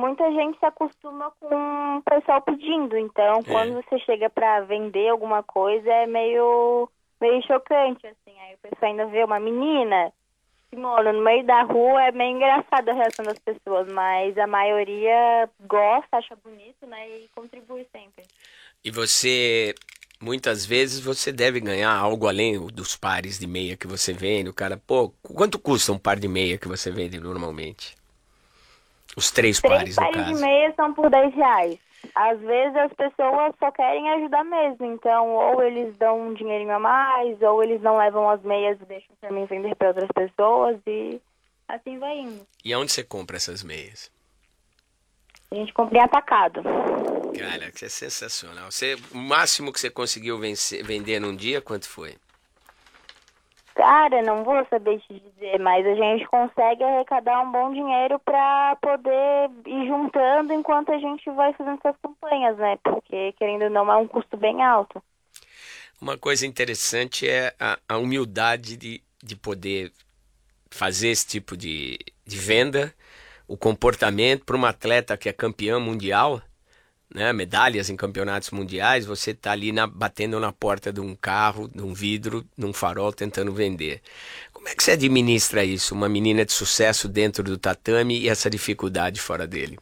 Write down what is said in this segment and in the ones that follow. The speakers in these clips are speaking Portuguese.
muita gente se acostuma com o pessoal pedindo. Então, quando você chega pra vender alguma coisa, é meio chocante, assim. Aí o pessoal ainda vê uma menina, kimono, no meio da rua, é meio engraçado a reação das pessoas. Mas a maioria gosta, acha bonito, né? E contribui sempre. E você, muitas vezes, você deve ganhar algo além dos pares de meia que você vende. O cara, pô, quanto custa um par de meia que você vende normalmente? Os três Três pares, no pares de caso. meias são por R$ 10. Às vezes as pessoas só querem ajudar mesmo. Então, ou eles dão um dinheirinho a mais, ou eles não levam as meias e deixam pra mim vender para outras pessoas. E assim vai indo. E aonde você compra essas meias? A gente compra em atacado. Cara, que é sensacional. Você, o máximo que você conseguiu vender num dia, quanto foi? Cara, não vou saber te dizer, mas a gente consegue arrecadar um bom dinheiro para poder ir juntando enquanto a gente vai fazendo essas campanhas, né? Porque, querendo ou não, é um custo bem alto. Uma coisa interessante é a humildade de poder fazer esse tipo de venda, o comportamento para uma atleta que é campeã mundial, né, medalhas em campeonatos mundiais, você tá ali batendo na porta de um carro, de um vidro, num farol, tentando vender. Como é que você administra isso? Uma menina de sucesso dentro do tatame e essa dificuldade fora dele?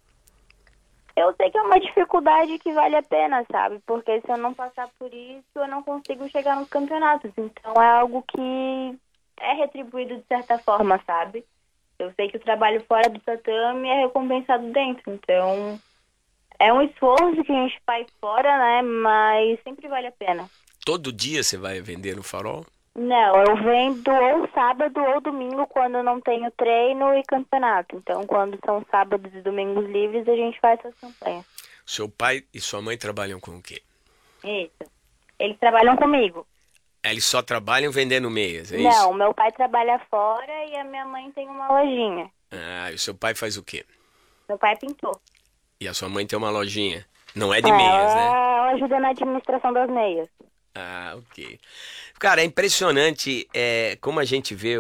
Eu sei que é uma dificuldade que vale a pena, sabe? Porque se eu não passar por isso, eu não consigo chegar nos campeonatos. Então é algo que é retribuído de certa forma, sabe? Eu sei que o trabalho fora do tatame é recompensado dentro. Então é um esforço que a gente faz fora, né? Mas sempre vale a pena. Todo dia você vai vender no farol? Não, eu vendo ou sábado ou domingo quando eu não tenho treino e campeonato. Então, quando são sábados e domingos livres, a gente faz essas campanhas. Seu pai e sua mãe trabalham com o quê? Isso. Eles trabalham comigo. Eles só trabalham vendendo meias, é isso? Não, meu pai trabalha fora e a minha mãe tem uma lojinha. Ah, e o seu pai faz o quê? Meu pai é pintor. E a sua mãe tem uma lojinha. Não é É, de meias, né? ela ajuda na administração das meias. Ah, ok. Cara, é impressionante como a gente vê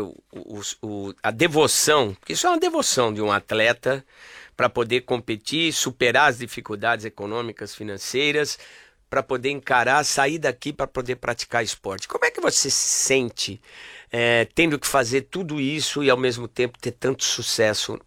a devoção, porque isso é uma devoção de um atleta para poder competir, superar as dificuldades econômicas, financeiras, para poder encarar, sair daqui para poder praticar esporte. Como é que você se sente tendo que fazer tudo isso e ao mesmo tempo ter tanto sucesso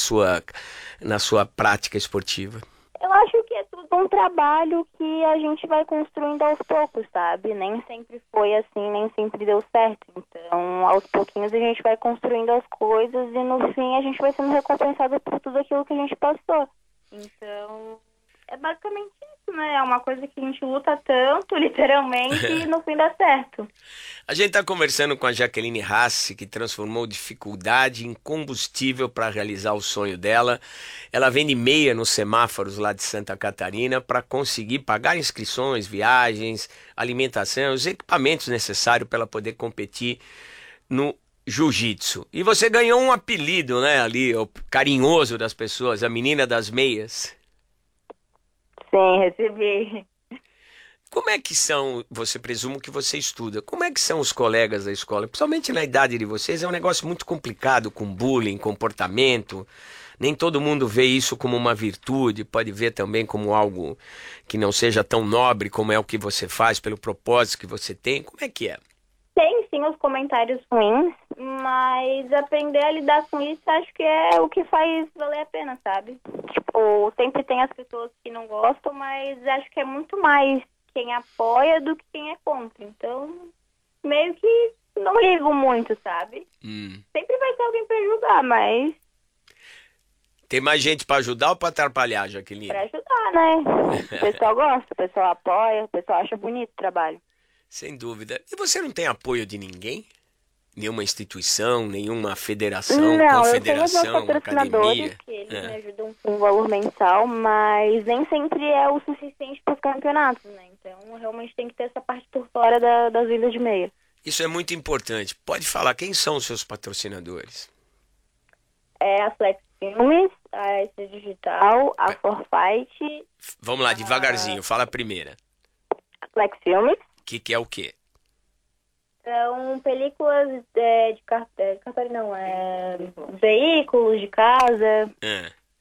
na sua prática esportiva? Eu acho que é tudo um trabalho que a gente vai construindo aos poucos, sabe? Nem sempre foi assim, nem sempre deu certo. Então, aos pouquinhos a gente vai construindo as coisas e no fim a gente vai sendo recompensado por tudo aquilo que a gente passou. Então, é basicamente isso, né? É uma coisa que a gente luta tanto, literalmente, e no fim dá certo. A gente está conversando com a Jaqueline Hassi, que transformou dificuldade em combustível para realizar o sonho dela. Ela vende meia nos semáforos lá de Santa Catarina para conseguir pagar inscrições, viagens, alimentação, os equipamentos necessários para ela poder competir no jiu-jitsu. E você ganhou um apelido, né, ali, o carinhoso das pessoas, a menina das meias. Sim, recebi. Como é que são, você presumo que você estuda, como é que são os colegas da escola? Principalmente na idade de vocês, é um negócio muito complicado com bullying, comportamento. Nem todo mundo vê isso como uma virtude, pode ver também como algo que não seja tão nobre como é o que você faz, pelo propósito que você tem. Como é que é? Tem sim os comentários ruins, mas aprender a lidar com isso acho que é o que faz valer a pena, sabe? Tipo, sempre tem as pessoas que não gostam, mas acho que é muito mais quem apoia do que quem é contra. Então, meio que não ligo muito, sabe? Sempre vai ter alguém pra julgar, mas Tem mais gente para ajudar ou para atrapalhar, pra Jaqueline? ajudar, né? O pessoal gosta, o pessoal apoia, o pessoal acha bonito o trabalho. Sem dúvida. E você não tem apoio de ninguém? Nenhuma instituição, nenhuma federação, Não, eu tenho os meus confederação, patrocinadores, academia? que eles me É. ajudam com um valor mensal, mas nem sempre é o suficiente para os campeonatos, né? Então, realmente tem que ter essa parte por fora das vendas de meia. Isso é muito importante. Pode falar quem são os seus patrocinadores? É a Flex Filmes, a S Digital, a Forfight, Vamos lá, devagarzinho. Fala a primeira. a Flex Filmes. Que é o quê? São películas de cartão, não, veículos de casa. Ah.